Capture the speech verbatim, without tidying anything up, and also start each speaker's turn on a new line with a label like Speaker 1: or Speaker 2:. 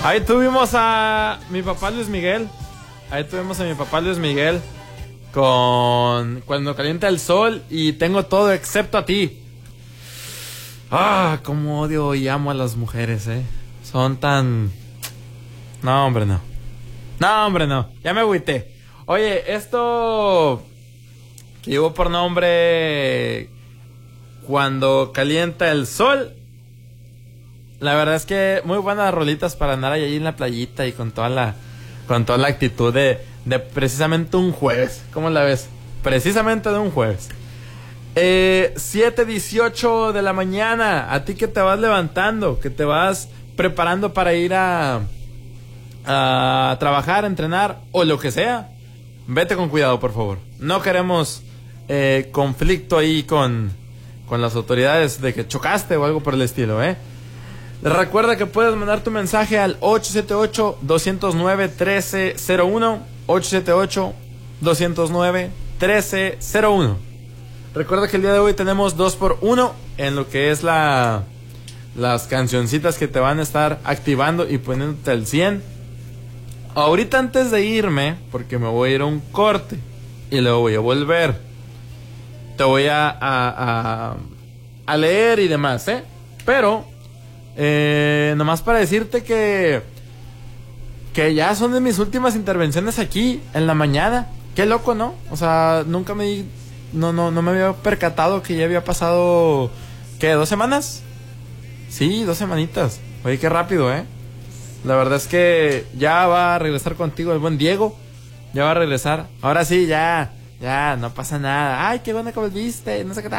Speaker 1: Ahí tuvimos a mi papá Luis Miguel. Ahí tuvimos a mi papá Luis Miguel con Cuando calienta el sol y Tengo todo excepto a ti. Ah, cómo odio y amo a las mujeres, eh. Son tan... No, hombre, no. No, hombre, no. Ya me agüité. Oye, esto que llevo por nombre Cuando calienta el sol. La verdad es que muy buenas rolitas para andar ahí en la playita y con toda la con toda la actitud de, de precisamente un jueves. ¿Cómo la ves? Precisamente de un jueves. Eh, siete dieciocho de la mañana. A ti que te vas levantando, que te vas preparando para ir a, a trabajar, a entrenar o lo que sea. Vete con cuidado, por favor. No queremos eh, conflicto ahí con, con las autoridades de que chocaste o algo por el estilo, ¿eh? Recuerda que puedes mandar tu mensaje al ocho siete ocho, dos cero nueve, uno tres cero uno, ocho siete ocho, dos cero nueve, uno tres cero uno. Recuerda que el día de hoy tenemos dos por uno en lo que es la las cancioncitas que te van a estar activando y poniéndote al cien. Ahorita antes de irme, porque me voy a ir a un corte y luego voy a volver, te voy a, a, a, a leer y demás, ¿eh? Pero... Eh, nomás para decirte que que ya son de mis últimas intervenciones aquí en la mañana. Qué loco, ¿no? O sea, nunca me di, no, no, no me había percatado que ya había pasado, ¿qué? ¿Dos semanas? Sí, dos semanitas. Oye, qué rápido, ¿eh? La verdad es que ya va a regresar contigo el buen Diego. Ya va a regresar. Ahora sí, ya, ya, no pasa nada. Ay, qué bueno que volviste, no sé qué tal.